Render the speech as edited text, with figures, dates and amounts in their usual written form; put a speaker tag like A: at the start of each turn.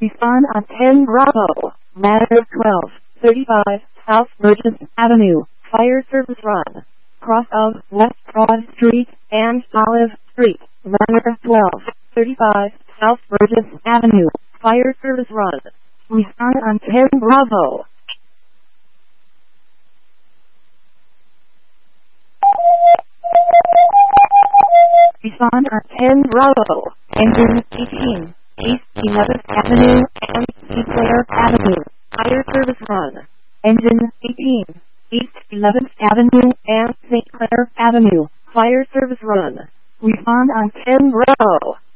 A: Respond on 10 Bravo. Matter 1235 South Burgess Avenue. Fire service run. Cross of West Broad Street and Olive Street. Matter 1235 South Burgess Avenue. Fire service run. Respond on 10 Bravo. Respond on 10 Bravo. Engine 18. East 11th Avenue and St. Clair Avenue. Fire service run. Engine 18. East 11th Avenue and St. Clair Avenue. Fire service run. Respond on 10 Bravo.